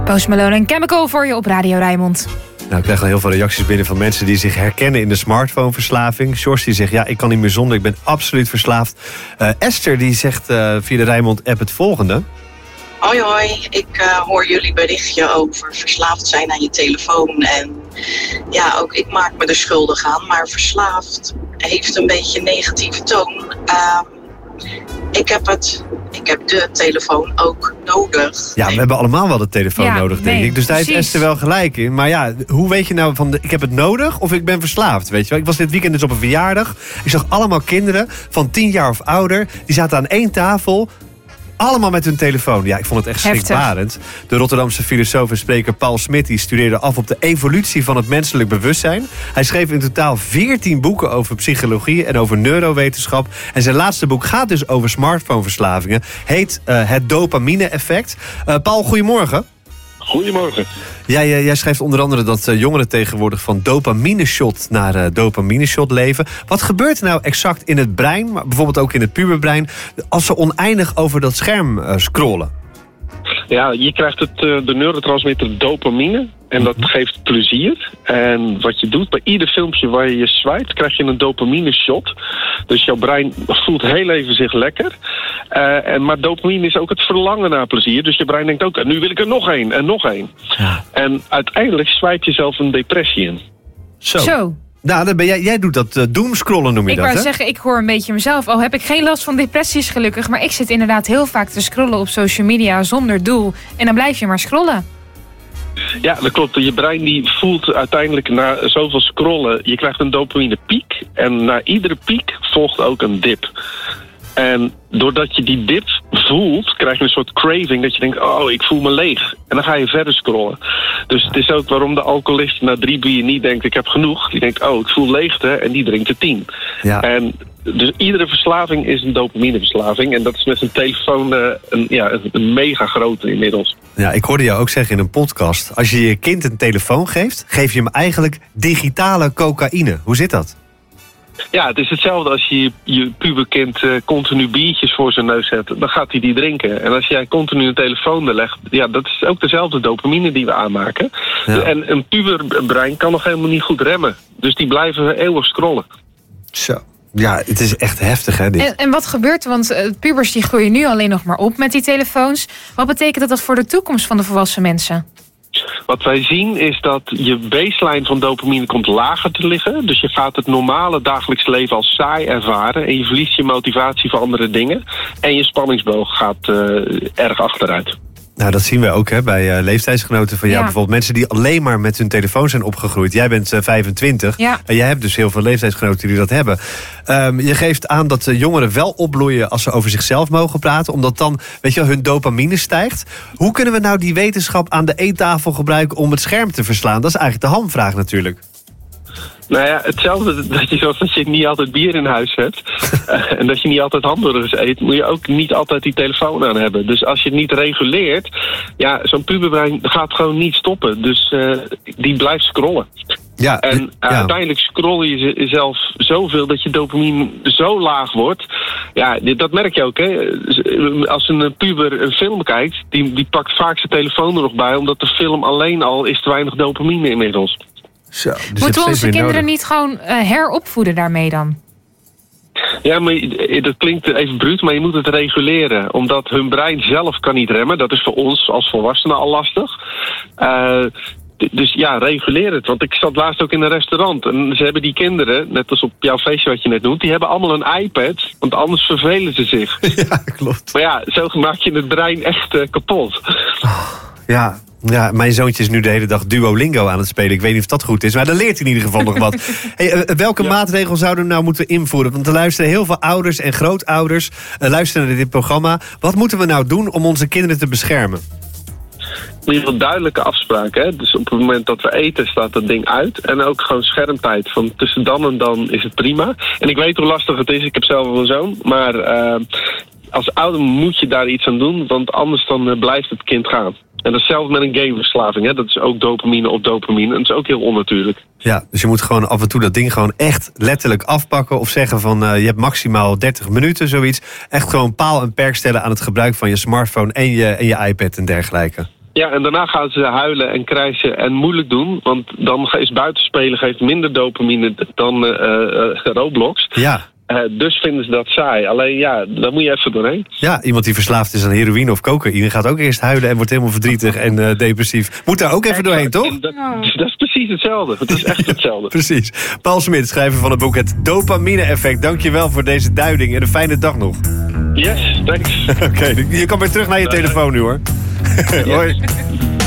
Post Malone en Chemical voor je op Radio Rijnmond. Nou, ik krijg al heel veel reacties binnen van mensen die zich herkennen in de smartphoneverslaving. George die zegt, ja, ik kan niet meer zonder, ik ben absoluut verslaafd. Esther die zegt via de Rijnmond-app het volgende. Hoi, ik hoor jullie berichtje over verslaafd zijn aan je telefoon. En ja, ook ik maak me er schuldig aan, maar verslaafd heeft een beetje een negatieve toon. Ik heb de telefoon ook nodig. Ja, we hebben allemaal wel de telefoon nodig, denk ik. Dus daar heeft precies. Esther wel gelijk in. Maar ja, hoe weet je nou van ik heb het nodig of ik ben verslaafd? Weet je wel? Ik was dit weekend dus op een verjaardag. Ik zag allemaal kinderen van 10 jaar of ouder. Die zaten aan één tafel. Allemaal met hun telefoon. Ja, ik vond het echt schrikbarend. De Rotterdamse filosoof en spreker Paul Smit die studeerde af op de evolutie van het menselijk bewustzijn. Hij schreef in totaal 14 boeken over psychologie en over neurowetenschap. En zijn laatste boek gaat dus over smartphoneverslavingen. Heet Het dopamine-effect. Paul, goedemorgen. Goedemorgen. Jij schrijft onder andere dat jongeren tegenwoordig van dopamine-shot naar dopamine-shot leven. Wat gebeurt er nou exact in het brein, maar bijvoorbeeld ook in het puberbrein, als ze oneindig over dat scherm scrollen? Ja, je krijgt de neurotransmitter dopamine en dat geeft plezier. En wat je doet, bij ieder filmpje waar je swipe, krijg je een dopamine shot. Dus jouw brein voelt heel even zich lekker. Maar dopamine is ook het verlangen naar plezier. Dus je brein denkt ook, nu wil ik er nog één en nog één. Ja. En uiteindelijk swipe je zelf een depressie in. Zo. Nou, dan jij doet dat doomscrollen, noem je ik dat, hè? wou zeggen, ik hoor een beetje mezelf. Al heb ik geen last van depressies gelukkig. Maar ik zit inderdaad heel vaak te scrollen op social media zonder doel. En dan blijf je maar scrollen. Ja, dat klopt. Je brein die voelt uiteindelijk na zoveel scrollen. Je krijgt een dopamine piek. En na iedere piek volgt ook een dip. En doordat je die dip voelt, krijg je een soort craving dat je denkt, oh, ik voel me leeg. En dan ga je verder scrollen. Dus het is ook waarom de alcoholist na 3 bier niet denkt, ik heb genoeg. Die denkt, oh, ik voel leegte en die drinkt er 10. Ja. En dus iedere verslaving is een dopamineverslaving. En dat is met een telefoon een mega grote inmiddels. Ja, ik hoorde jou ook zeggen in een podcast, als je je kind een telefoon geeft, geef je hem eigenlijk digitale cocaïne. Hoe zit dat? Ja, het is hetzelfde als je puberkind continu biertjes voor zijn neus zet. Dan gaat hij die drinken. En als jij continu een telefoon er legt, ja, dat is ook dezelfde dopamine die we aanmaken. Ja. En een puberbrein kan nog helemaal niet goed remmen. Dus die blijven eeuwig scrollen. Zo. Ja, het is echt heftig, hè, dit. En wat gebeurt er? Want pubers die groeien nu alleen nog maar op met die telefoons. Wat betekent dat voor de toekomst van de volwassen mensen? Wat wij zien is dat je baseline van dopamine komt lager te liggen. Dus je gaat het normale dagelijks leven als saai ervaren. En je verliest je motivatie voor andere dingen. En je spanningsboog gaat erg achteruit. Nou, dat zien we ook bij leeftijdsgenoten van jou. Bijvoorbeeld mensen die alleen maar met hun telefoon zijn opgegroeid. Jij bent 25 en jij hebt dus heel veel leeftijdsgenoten die dat hebben. Je geeft aan dat jongeren wel opbloeien als ze over zichzelf mogen praten. Omdat dan, weet je wel, hun dopamine stijgt. Hoe kunnen we nou die wetenschap aan de eettafel gebruiken om het scherm te verslaan? Dat is eigenlijk de hamvraag natuurlijk. Nou ja, hetzelfde dat je niet altijd bier in huis hebt en dat je niet altijd hamburgers eet, moet je ook niet altijd die telefoon aan hebben. Dus als je het niet reguleert, ja, zo'n puberbrein gaat gewoon niet stoppen. Dus die blijft scrollen. Ja, en uiteindelijk scroll je jezelf zoveel dat je dopamine zo laag wordt. Ja, dat merk je ook, hè. Als een puber een film kijkt, die pakt vaak zijn telefoon er nog bij, omdat de film alleen al is te weinig dopamine inmiddels. Zo, dus moeten we onze kinderen niet gewoon heropvoeden daarmee dan? Ja, maar dat klinkt even bruut, maar je moet het reguleren. Omdat hun brein zelf kan niet remmen. Dat is voor ons als volwassenen al lastig. Dus ja, reguleer het. Want ik zat laatst ook in een restaurant. En ze hebben die kinderen, net als op jouw feestje wat je net noemt, die hebben allemaal een iPad. Want anders vervelen ze zich. Ja, klopt. Maar ja, zo maak je het brein echt kapot. Ja. Ja, mijn zoontje is nu de hele dag Duolingo aan het spelen. Ik weet niet of dat goed is, maar dan leert hij in ieder geval nog wat. Hey, welke maatregel zouden we nou moeten invoeren? Want er luisteren heel veel ouders en grootouders luisteren naar dit programma. Wat moeten we nou doen om onze kinderen te beschermen? In ieder geval duidelijke afspraken. Hè? Dus op het moment dat we eten staat dat ding uit. En ook gewoon schermtijd. Van tussen dan en dan is het prima. En ik weet hoe lastig het is. Ik heb zelf wel een zoon. Maar als ouder moet je daar iets aan doen. Want anders dan blijft het kind gaan. En dat is zelfs met een gameverslaving. Hè? Dat is ook dopamine op dopamine. En dat is ook heel onnatuurlijk. Ja, dus je moet gewoon af en toe dat ding gewoon echt letterlijk afpakken. Of zeggen van je hebt maximaal 30 minuten, zoiets. Echt gewoon paal en perk stellen aan het gebruik van je smartphone en je iPad en dergelijke. Ja, en daarna gaan ze huilen en krijsen en moeilijk doen. Want dan is buitenspelen geeft minder dopamine dan Roblox. Ja. Dus vinden ze dat saai. Alleen daar moet je even doorheen. Ja, iemand die verslaafd is aan heroïne of cocaïne gaat ook eerst huilen en wordt helemaal verdrietig en depressief. Moet daar ook even doorheen, toch? Dat is precies hetzelfde. Het is echt hetzelfde. Precies. Paul Smit, schrijver van het boek Het Dopamine-effect. Dankjewel voor deze duiding en een fijne dag nog. Yes, thanks. Oké, je kan weer terug naar je telefoon nu, hoor. Hoi.